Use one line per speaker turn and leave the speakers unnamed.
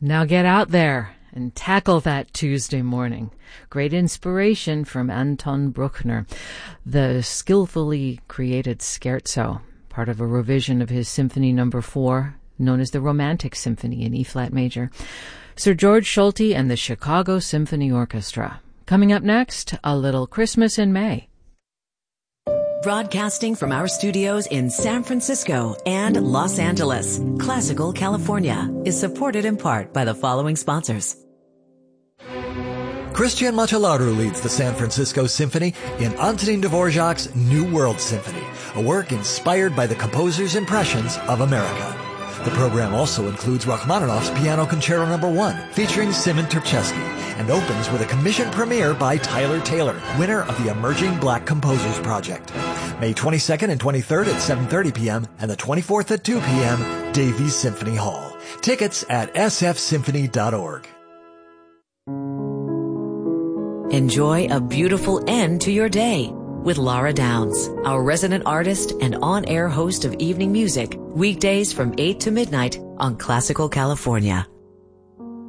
Now get out there and tackle that Tuesday morning. Great inspiration from Anton Bruckner, the skillfully created scherzo, part of a revision of his Symphony No. 4, known as the Romantic Symphony in E-flat major. Sir George Solti and the Chicago Symphony Orchestra. Coming up next, a little Christmas in May.
Broadcasting from our studios in San Francisco and Los Angeles, Classical California is supported in part by the following sponsors.
Christian Machalaru leads the San Francisco Symphony in Antonin Dvorak's New World Symphony, a work inspired by the composer's impressions of America. The program also includes Rachmaninoff's Piano Concerto No. 1, featuring Simon Terpchesky, and opens with a commission premiere by Tyler Taylor, winner of the Emerging Black Composers Project. May 22nd and 23rd at 7:30 p.m. and the 24th at 2 p.m., Davies Symphony Hall. Tickets at sfsymphony.org.
Enjoy a beautiful end to your day with Laura Downs, our resident artist and on-air host of evening music, weekdays from 8 to midnight on Classical California.